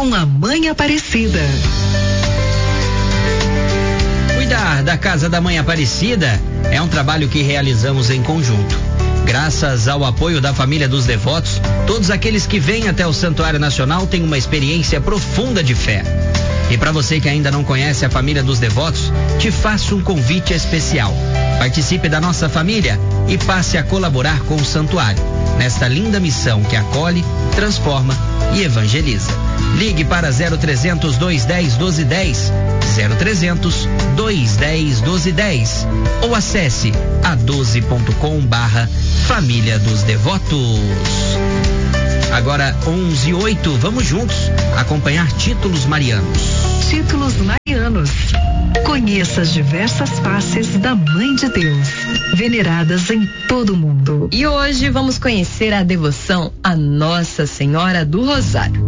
com a Mãe Aparecida. Cuidar da Casa da Mãe Aparecida é um trabalho que realizamos em conjunto. Graças ao apoio da família dos devotos, todos aqueles que vêm até o Santuário Nacional têm uma experiência profunda de fé. E para você que ainda não conhece a família dos devotos, te faço um convite especial. Participe da nossa família e passe a colaborar com o santuário, nesta linda missão que acolhe, transforma e evangeliza. Ligue para 0300 210 1210, 0300 210 1210 ou acesse a12.com/família dos devotos. Agora 11:08, vamos juntos acompanhar títulos marianos. Títulos marianos. Conheça as diversas faces da Mãe de Deus, veneradas em todo o mundo. E hoje vamos conhecer a devoção a Nossa Senhora do Rosário.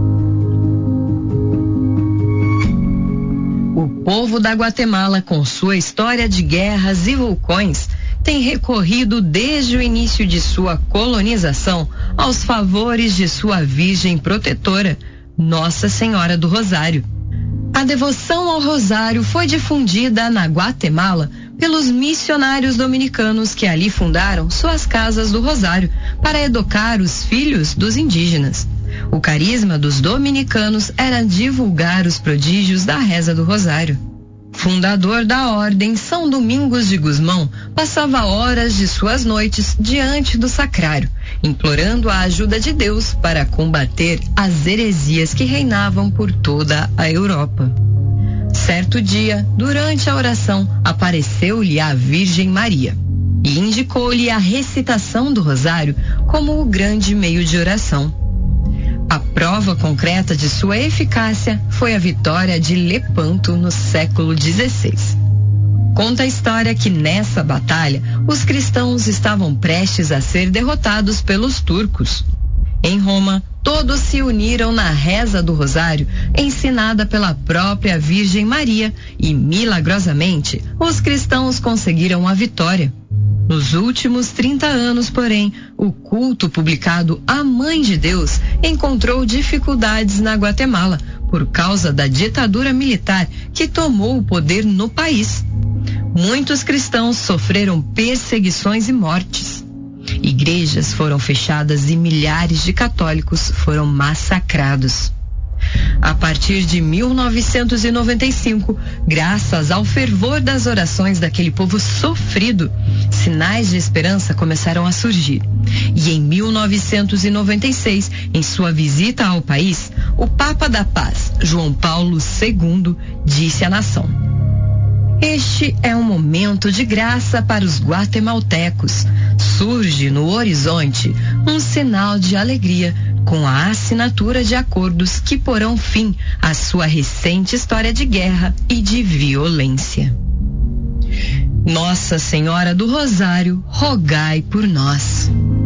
O povo da Guatemala, com sua história de guerras e vulcões, tem recorrido desde o início de sua colonização aos favores de sua Virgem protetora, Nossa Senhora do Rosário. A devoção ao Rosário foi difundida na Guatemala pelos missionários dominicanos que ali fundaram suas casas do Rosário para educar os filhos dos indígenas. O carisma dos dominicanos era divulgar os prodígios da reza do Rosário. Fundador da ordem, São Domingos de Gusmão passava horas de suas noites diante do sacrário, implorando a ajuda de Deus para combater as heresias que reinavam por toda a Europa. Certo dia, durante a oração, apareceu-lhe a Virgem Maria e indicou-lhe a recitação do Rosário como o grande meio de oração. A prova concreta de sua eficácia foi a vitória de Lepanto no século XVI. Conta a história que nessa batalha os cristãos estavam prestes a ser derrotados pelos turcos. Em Roma, todos se uniram na reza do Rosário, ensinada pela própria Virgem Maria, e milagrosamente os cristãos conseguiram a vitória. Nos últimos 30 anos, porém, o culto publicado à Mãe de Deus encontrou dificuldades na Guatemala por causa da ditadura militar que tomou o poder no país. Muitos cristãos sofreram perseguições e mortes. Igrejas foram fechadas e milhares de católicos foram massacrados. A partir de 1995, graças ao fervor das orações daquele povo sofrido, sinais de esperança começaram a surgir. E em 1996, em sua visita ao país, o Papa da Paz, João Paulo II, disse à nação: "Este é um momento de graça para os guatemaltecos. Surge no horizonte um sinal de alegria com a assinatura de acordos que porão fim à sua recente história de guerra e de violência. Nossa Senhora do Rosário, rogai por nós."